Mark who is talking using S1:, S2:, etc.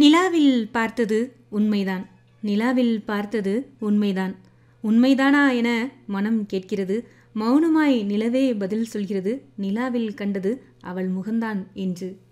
S1: நிலாவில் பார்த்தது உண்மைதான், நிலாவில் பார்த்தது உண்மைதான், உண்மைதானா என மனம் கேட்கிறது. மௌனமாய் நிலவே பதில் சொல்கிறது, நிலாவில் கண்டது அவள் முகந்தான் என்று.